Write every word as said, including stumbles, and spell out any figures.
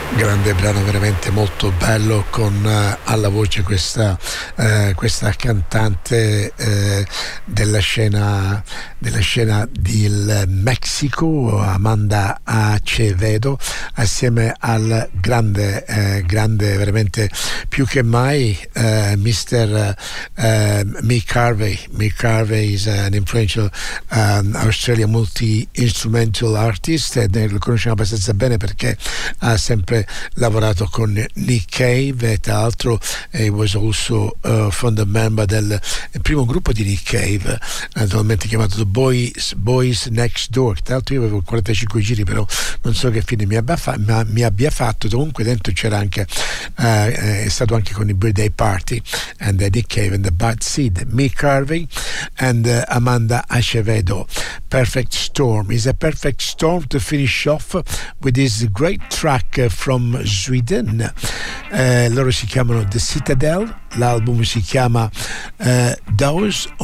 Grande brano, veramente molto bello, con uh, alla voce questa, uh, questa cantante uh, della scena della scena del Messico, Amanda Acevedo, assieme al grande uh, grande veramente più che mai uh, mister uh, Mick Harvey. Mick Harvey is an influential um, Australian multi-instrumental artist, e lo conosciamo abbastanza bene perché ha sempre lavorato con Nick Cave, e tra l'altro he was also uh, founder member del primo gruppo di Nick Cave, attualmente chiamato The Boys, Boys Next Door. Tra l'altro io avevo quarantacinque giri, però non so che fine mi abbia, fa- ma mi abbia fatto. Comunque dentro c'era anche uh, è stato anche con i Birthday Party and uh, Nick Cave and the Bad Seed. Mick Harvey and uh, Amanda Acevedo, Perfect Storm is a perfect storm to finish off with this great track uh, from Sweden. Eh, loro si chiamano The Citadel, l'album si chiama uh, Those